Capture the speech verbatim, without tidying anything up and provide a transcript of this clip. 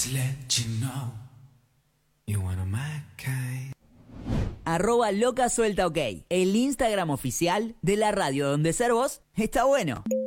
Arroba loca suelta ok, el Instagram oficial de la radio donde ser vos está bueno.